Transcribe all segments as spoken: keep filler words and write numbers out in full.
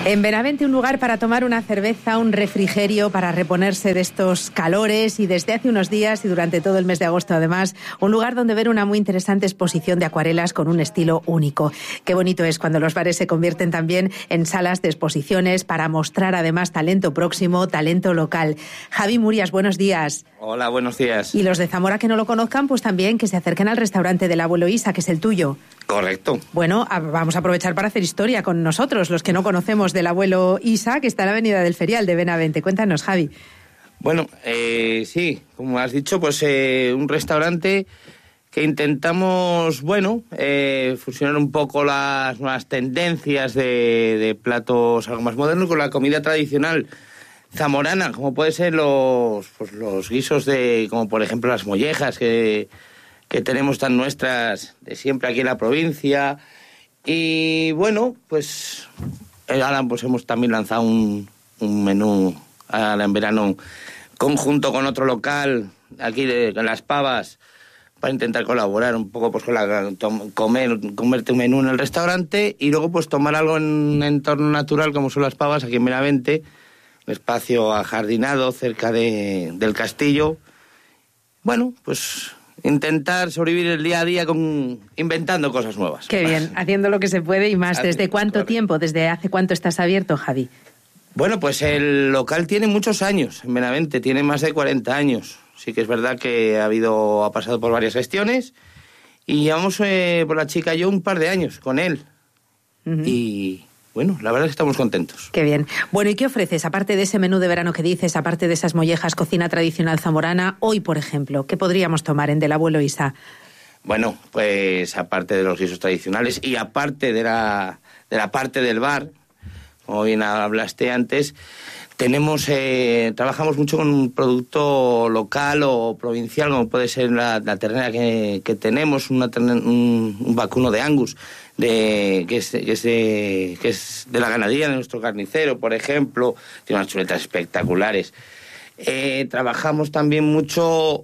En Benavente, un lugar para tomar una cerveza, un refrigerio, para reponerse de estos calores, y desde hace unos días y durante todo el mes de agosto además, un lugar donde ver una muy interesante exposición de acuarelas con un estilo único. Qué bonito es cuando los bares se convierten también en salas de exposiciones para mostrar además talento próximo, talento local. Javi Murias, buenos días. Hola, buenos días. Y los de Zamora que no lo conozcan, pues también que se acerquen al restaurante del Abuelo Isa, que es el tuyo. Correcto. Bueno, a, vamos a aprovechar para hacer historia con nosotros, los que no conocemos del Abuelo Isa, que está en la avenida del Ferial de Benavente. Cuéntanos, Javi. Bueno, eh, sí, como has dicho, pues eh, un restaurante que intentamos, bueno, eh, fusionar un poco las nuevas tendencias de, de platos algo más modernos con la comida tradicional zamorana, como puede ser los, pues, los guisos de, como por ejemplo las mollejas que, que tenemos tan nuestras de siempre aquí en la provincia. Y bueno, pues ahora pues hemos también lanzado un, un menú ahora en verano conjunto con otro local aquí de, de Las Pavas, para intentar colaborar un poco pues con la tom, comer comerte un menú en el restaurante y luego pues tomar algo en un entorno natural como son Las Pavas aquí en Benavente, un espacio ajardinado cerca de, del castillo. Bueno, pues intentar sobrevivir el día a día con inventando cosas nuevas. Qué bien, haciendo lo que se puede y más. ¿Desde cuánto Correcto. tiempo? ¿Desde hace cuánto estás abierto, Javi? Bueno, pues el local tiene muchos años en Benavente, tiene más de cuarenta años. Sí que es verdad que ha habido, ha pasado por varias gestiones y llevamos eh, por la chica y yo un par de años con él. Uh-huh. Y bueno, la verdad es que estamos contentos. Qué bien. Bueno, ¿y qué ofreces? Aparte de ese menú de verano que dices, aparte de esas mollejas, cocina tradicional zamorana, hoy, por ejemplo, ¿qué podríamos tomar en Del Abuelo Isa? Bueno, pues aparte de los guisos tradicionales y aparte de la, de la parte del bar, como bien hablaste antes, tenemos, eh, trabajamos mucho con un producto local o provincial, como puede ser la, la ternera que, que tenemos, una ternera, un, un vacuno de Angus, de, que, es, que, es de, que es de la ganadería de nuestro carnicero, por ejemplo. Tiene unas chuletas espectaculares. Eh, trabajamos también mucho,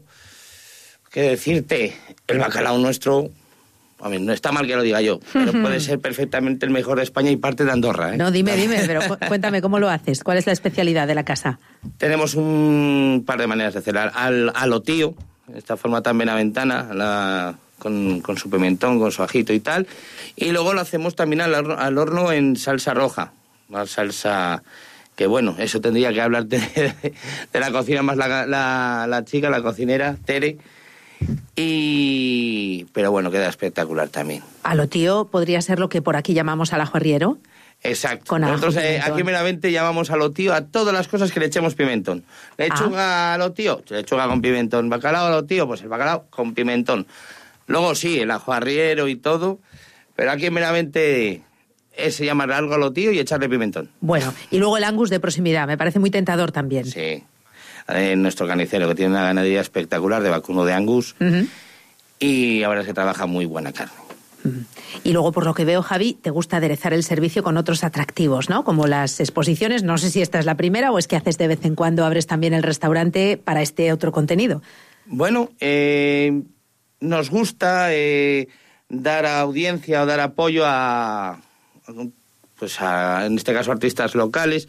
qué decirte, el bacalao nuestro. A ver, no está mal que lo diga yo, pero puede ser perfectamente el mejor de España y parte de Andorra, ¿eh? No, dime, dime, pero cuéntame cómo lo haces. ¿Cuál es la especialidad de la casa? Tenemos un par de maneras de hacer. Al, a lo tío, de esta forma tan benaventana, la, con, con su pimentón, con su ajito y tal. Y luego lo hacemos también al horno, al horno en salsa roja. Una salsa que, bueno, eso tendría que hablarte de, de la cocina más la, la, la chica, la cocinera, Tere. Y pero bueno, queda espectacular también. A lo tío podría ser lo que por aquí llamamos al ajo arriero. Exacto. Con Nosotros ajo, eh, aquí en Benavente llamamos a lo tío a todas las cosas que le echemos pimentón. Lechuga ah. a lo tío, lechuga con pimentón. Bacalao a lo tío, pues el bacalao con pimentón. Luego sí, el ajo arriero y todo, pero aquí en Benavente es llamarle algo a lo tío y echarle pimentón. Bueno, y luego el Angus de proximidad, me parece muy tentador también. Sí. En nuestro carnicero, que tiene una ganadería espectacular de vacuno de Angus, uh-huh. Y ahora se trabaja muy buena carne. Uh-huh. Y luego, por lo que veo, Javi, te gusta aderezar el servicio con otros atractivos, ¿no? Como las exposiciones. No sé si esta es la primera o es que haces de vez en cuando, abres también el restaurante para este otro contenido. Bueno, eh, nos gusta eh, dar audiencia o dar apoyo a, pues a, en este caso, artistas locales,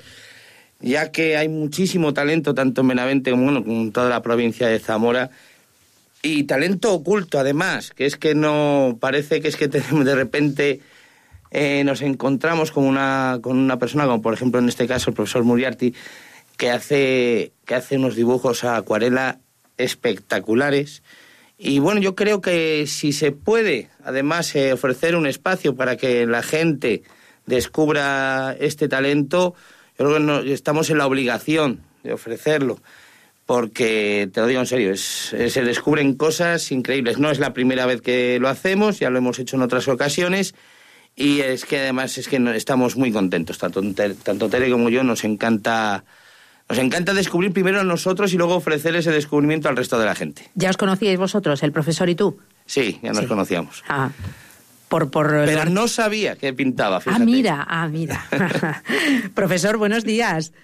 ya que hay muchísimo talento, tanto en Benavente como bueno, en toda la provincia de Zamora, y talento oculto, además, que es que no parece que es que tenemos, de repente eh, nos encontramos con una, con una persona, como por ejemplo en este caso el profesor Muriarty, que hace, que hace unos dibujos a acuarela espectaculares. Y bueno, yo creo que si se puede, además, eh, ofrecer un espacio para que la gente descubra este talento, yo creo que no, estamos en la obligación de ofrecerlo, porque, te lo digo en serio, es, es, se descubren cosas increíbles. No es la primera vez que lo hacemos, ya lo hemos hecho en otras ocasiones, y es que además es que no, estamos muy contentos, tanto, tanto Tere como yo, nos encanta, nos encanta descubrir primero a nosotros y luego ofrecer ese descubrimiento al resto de la gente. ¿Ya os conocíais vosotros, el profesor y tú? Sí, ya nos sí. conocíamos. Ah. Por, por... Pero no sabía que pintaba, fíjate. Ah, mira, ah, mira. Profesor, buenos días.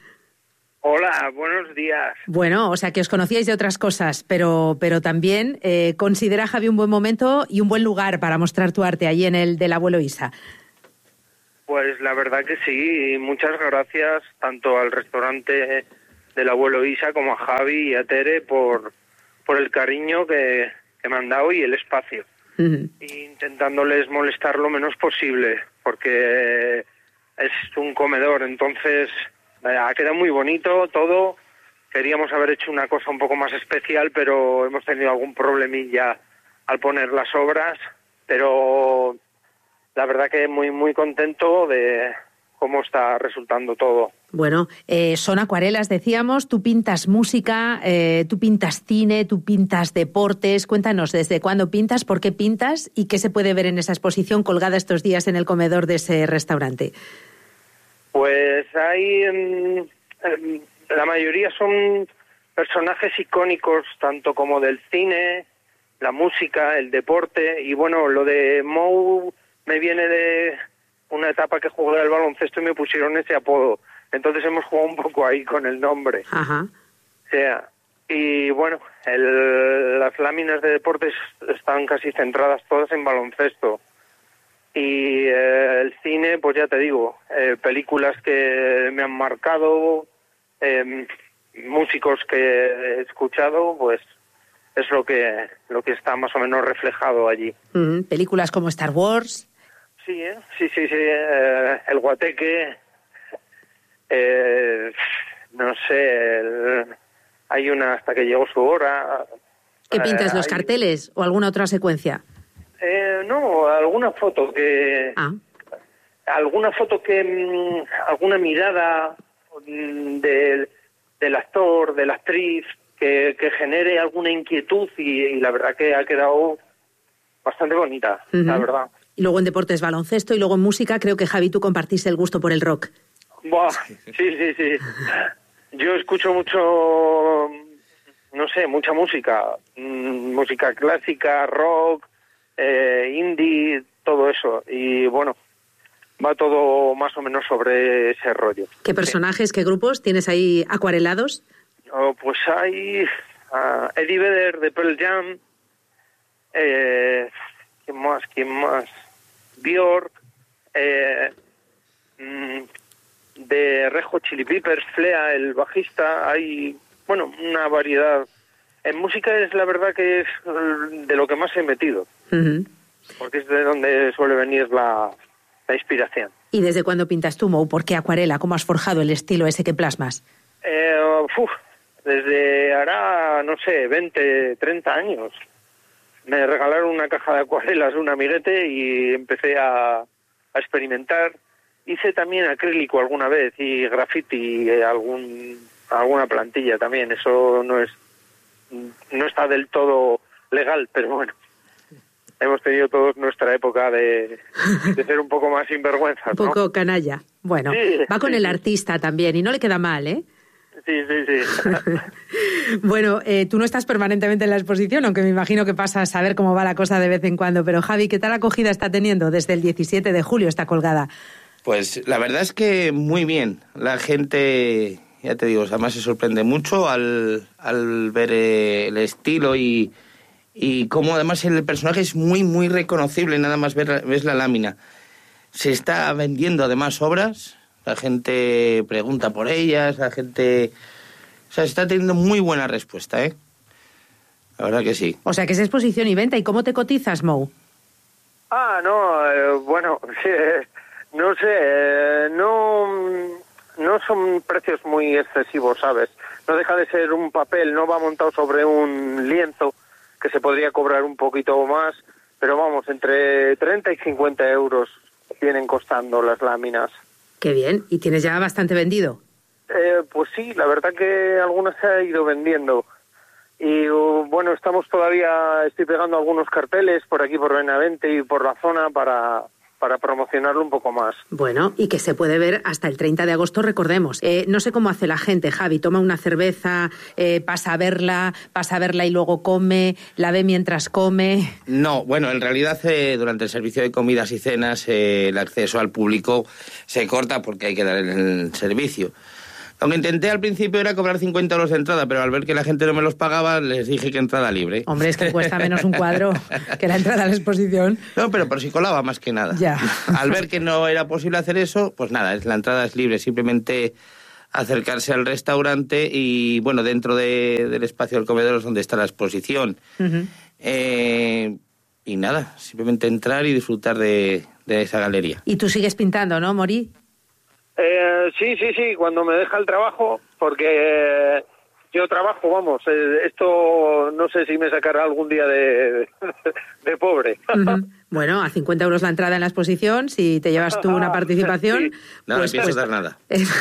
Hola, buenos días. Bueno, o sea que os conocíais de otras cosas, pero, pero también eh, considera, Javi, un buen momento y un buen lugar para mostrar tu arte allí en el del Abuelo Isa. Pues la verdad que sí, y muchas gracias tanto al restaurante del abuelo Isa como a Javi y a Tere por, por el cariño que, que me han dado y el espacio. Uh-huh. Intentándoles molestar lo menos posible, porque es un comedor, entonces ha quedado muy bonito todo. Queríamos haber hecho una cosa un poco más especial, pero hemos tenido algún problemilla al poner las obras, pero la verdad que muy muy contento de cómo está resultando todo. Bueno, eh, son acuarelas, decíamos, tú pintas música, eh, tú pintas cine, tú pintas deportes. Cuéntanos, ¿desde cuándo pintas, por qué pintas y qué se puede ver en esa exposición colgada estos días en el comedor de ese restaurante? Pues hay, eh, eh, la mayoría son personajes icónicos, tanto como del cine, la música, el deporte, y bueno, lo de Mou me viene de una etapa que jugué al baloncesto y me pusieron ese apodo. Entonces hemos jugado un poco ahí con el nombre. Ajá. O sea, y bueno, el, las láminas de deportes están casi centradas todas en baloncesto. Y eh, el cine, pues ya te digo, eh, películas que me han marcado, eh, músicos que he escuchado, pues es lo que lo que está más o menos reflejado allí. Mm, películas como Star Wars. Sí, ¿eh? sí, sí, sí, eh, el Guateque, eh, no sé, el, hay una hasta que llegó su hora. ¿Qué pintas, eh, los hay, carteles o alguna otra secuencia? Eh, no, alguna foto que... Ah. Alguna foto que... Mmm, alguna mirada mmm, del, del actor, de la actriz, que, que genere alguna inquietud y, y la verdad que ha quedado bastante bonita, uh-huh. la verdad. Y luego en deportes, baloncesto, y luego en música, creo que Javi, tú compartiste el gusto por el rock. Buah, sí, sí, sí. Yo escucho mucho, no sé, mucha música. Mmm, música clásica, rock, eh, indie, todo eso. Y bueno, va todo más o menos sobre ese rollo. ¿Qué personajes, sí. qué grupos tienes ahí acuarelados? Oh, pues hay uh, Eddie Vedder de Pearl Jam, eh, ¿quién más? ¿Quién más? Björk, eh, de Red Hot Chili Peppers, Flea, el bajista. Hay, bueno, una variedad. En música es la verdad que es de lo que más he metido, uh-huh. porque es de donde suele venir la, la inspiración. ¿Y desde cuándo pintas tú, Mou? ¿Por qué acuarela? ¿Cómo has forjado el estilo ese que plasmas? Eh, uf, desde hará, no sé, veinte, treinta años. Me regalaron una caja de acuarelas, un amiguete, y empecé a, a experimentar. Hice también acrílico alguna vez y graffiti, algún, alguna plantilla también. Eso no es no está del todo legal, pero bueno, hemos tenido todos nuestra época de, de ser un poco más sinvergüenzas, ¿no? Un poco canalla. Bueno, sí, va con sí, el artista también y no le queda mal, ¿eh? Sí, sí, sí. Bueno, eh, tú no estás permanentemente en la exposición, aunque me imagino que pasas a ver cómo va la cosa de vez en cuando. Pero Javi, ¿qué tal acogida está teniendo? Desde el diecisiete de julio está colgada. Pues la verdad es que muy bien. La gente, ya te digo, además se sorprende mucho al, al ver eh, el estilo y, y cómo además el personaje es muy, muy reconocible, nada más ver, ves la lámina. Se está vendiendo además obras. La gente pregunta por ellas, la gente... O sea, se está teniendo muy buena respuesta, ¿eh? La verdad que sí. O sea, que es exposición y venta. ¿Y cómo te cotizas, Mou? Ah, no, eh, bueno, sí, eh, no sé, eh, no, no son precios muy excesivos, ¿sabes? No deja de ser un papel, no va montado sobre un lienzo, que se podría cobrar un poquito más, pero vamos, entre treinta y cincuenta euros vienen costando las láminas. Qué bien. ¿Y tienes ya bastante vendido? Eh, pues sí, la verdad que algunas se ha ido vendiendo. Y uh, bueno, estamos todavía, estoy pegando algunos carteles por aquí, por Benavente y por la zona para, para promocionarlo un poco más. Bueno, y que se puede ver hasta el treinta de agosto, recordemos. Eh, no sé cómo hace la gente, Javi, toma una cerveza, eh, pasa a verla, pasa a verla y luego come, la ve mientras come. No, bueno, en realidad eh, durante el servicio de comidas y cenas eh, el acceso al público se corta porque hay que dar el servicio. Aunque intenté al principio era cobrar cincuenta euros de entrada, pero al ver que la gente no me los pagaba, les dije que entrada libre. Hombre, es que cuesta menos un cuadro que la entrada a la exposición. No, pero por si colaba más que nada. Ya. Al ver que no era posible hacer eso, pues nada, la entrada es libre, simplemente acercarse al restaurante y, bueno, dentro de, del espacio del comedor es donde está la exposición. Uh-huh. Eh, y nada, simplemente entrar y disfrutar de, de esa galería. Y tú sigues pintando, ¿no, Mori? Eh, sí, sí, sí, cuando me deja el trabajo, porque eh, yo trabajo, vamos, eh, esto no sé si me sacará algún día de, de pobre. Uh-huh. Bueno, a cincuenta euros la entrada en la exposición, si te llevas tú una participación... Sí. No, pues, no empiezas pues, a dar nada.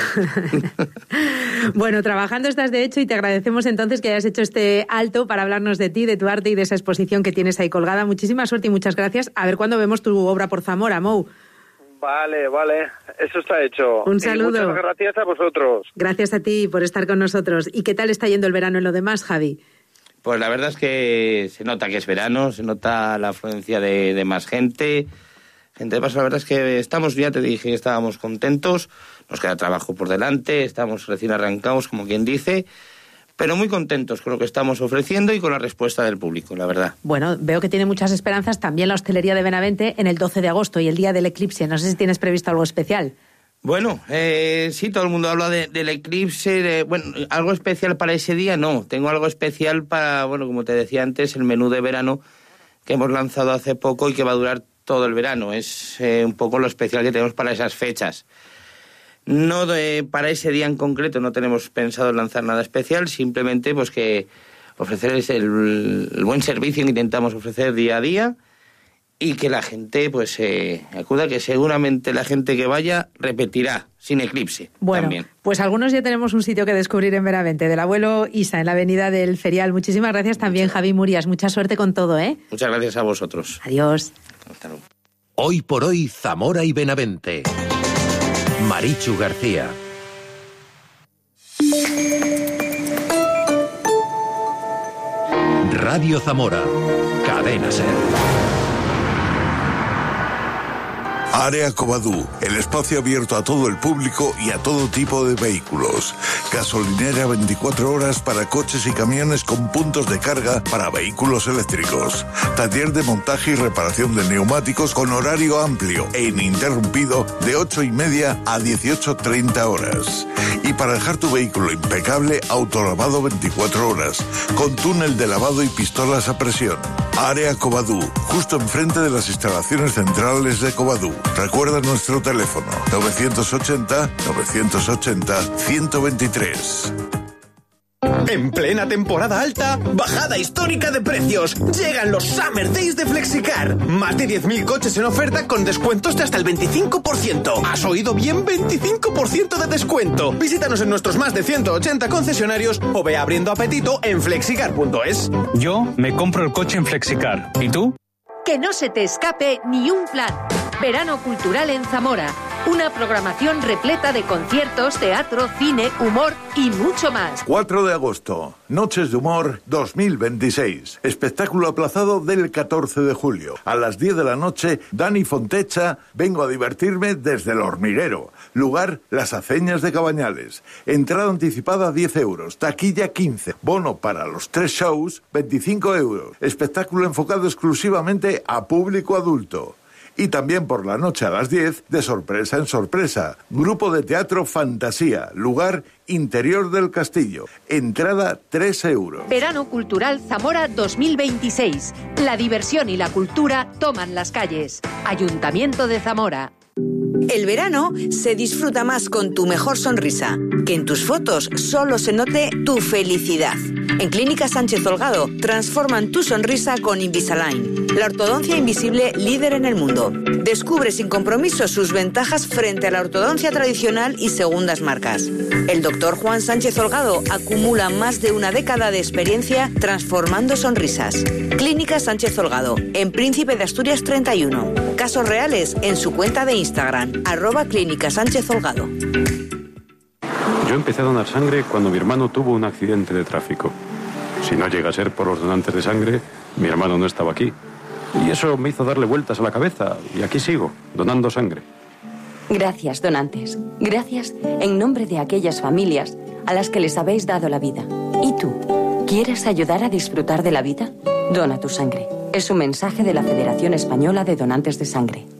Bueno, trabajando estás de hecho y te agradecemos entonces que hayas hecho este alto para hablarnos de ti, de tu arte y de esa exposición que tienes ahí colgada. Muchísima suerte y muchas gracias. A ver cuándo vemos tu obra por Zamora, Mou. Vale, vale, eso está hecho. Un saludo. Y muchas gracias a vosotros. Gracias a ti por estar con nosotros. ¿Y qué tal está yendo el verano en lo demás, Javi? Pues la verdad es que se nota que es verano, se nota la afluencia de, de más gente. Gente de paso, la verdad es que estamos, ya te dije, estábamos contentos, nos queda trabajo por delante, estamos recién arrancados, como quien dice, pero muy contentos con lo que estamos ofreciendo y con la respuesta del público, la verdad. Bueno, veo que tiene muchas esperanzas también la hostelería de Benavente en el doce de agosto y el día del eclipse. No sé si tienes previsto algo especial. Bueno, eh, sí, todo el mundo habla de, del eclipse, de, bueno, algo especial para ese día, no. Tengo algo especial para, bueno, como te decía antes, el menú de verano que hemos lanzado hace poco y que va a durar todo el verano. Es eh, un poco lo especial que tenemos para esas fechas. No de, para ese día en concreto no tenemos pensado lanzar nada especial, simplemente pues que ofrecer el, el buen servicio que intentamos ofrecer día a día y que la gente pues eh, acuda, que seguramente la gente que vaya repetirá sin eclipse. Bueno, también. Pues algunos ya tenemos un sitio que descubrir en Benavente, del abuelo Isa, en la avenida del Ferial. Muchísimas gracias también, Javi Murias. Mucha suerte con todo, ¿eh? Muchas gracias a vosotros. Adiós. Hasta luego. Hoy por hoy, Zamora y Benavente. Marichu García. Radio Zamora. Cadena Ser. Área Covadú, el espacio abierto a todo el público y a todo tipo de vehículos. Gasolinera veinticuatro horas para coches y camiones con puntos de carga para vehículos eléctricos. Taller de montaje y reparación de neumáticos con horario amplio e ininterrumpido de ocho y media a dieciocho treinta horas. Y para dejar tu vehículo impecable, autolavado veinticuatro horas, con túnel de lavado y pistolas a presión. Área Covadú, justo enfrente de las instalaciones centrales de Covadú. Recuerda nuestro teléfono novecientos ochenta, novecientos ochenta, ciento veintitrés. En plena temporada alta, bajada histórica de precios. Llegan los Summer Days de Flexicar. Más de diez mil coches en oferta con descuentos de hasta el veinticinco por ciento. ¿Has oído bien? veinticinco por ciento de descuento. Visítanos en nuestros más de ciento ochenta concesionarios o ve abriendo apetito en flexicar punto es. Yo me compro el coche en Flexicar. ¿Y tú? Que no se te escape ni un plan. Verano Cultural en Zamora. Una programación repleta de conciertos, teatro, cine, humor y mucho más. cuatro de agosto, Noches de Humor dos mil veintiséis. Espectáculo aplazado del catorce de julio. A las diez de la noche, Dani Fontecha, Vengo a divertirme desde el Hormiguero. Lugar, Las Aceñas de Cabañales. Entrada anticipada diez euros, taquilla quince. Bono para los tres shows, veinticinco euros. Espectáculo enfocado exclusivamente a público adulto. Y también por la noche a las diez, de sorpresa en sorpresa. Grupo de teatro Fantasía. Lugar, interior del castillo. Entrada tres euros. Verano Cultural Zamora dos mil veintiséis. La diversión y la cultura toman las calles. Ayuntamiento de Zamora. El verano se disfruta más con tu mejor sonrisa. Que en tus fotos solo se note tu felicidad. En Clínica Sánchez Holgado transforman tu sonrisa con Invisalign, la ortodoncia invisible líder en el mundo. Descubre sin compromiso sus ventajas frente a la ortodoncia tradicional y segundas marcas. El doctor Juan Sánchez Holgado acumula más de una década de experiencia transformando sonrisas. Clínica Sánchez Holgado, en Príncipe de Asturias treinta y uno. Casos reales en su cuenta de Instagram, arroba Clínica Sánchez Holgado. Yo empecé a donar sangre cuando mi hermano tuvo un accidente de tráfico. Si no llega a ser por los donantes de sangre, mi hermano no estaba aquí. Y eso me hizo darle vueltas a la cabeza, y aquí sigo, donando sangre. Gracias, donantes. Gracias en nombre de aquellas familias a las que les habéis dado la vida. ¿Y tú? ¿Quieres ayudar a disfrutar de la vida? Dona tu sangre. Es un mensaje de la Federación Española de Donantes de Sangre.